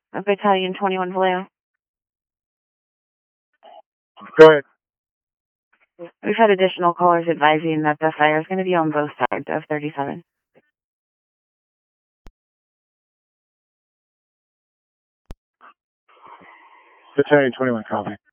Battalion 21 Vallejo. Go ahead. We've had additional callers advising that the fire is going to be on both sides of 37. Battalion 21, copy.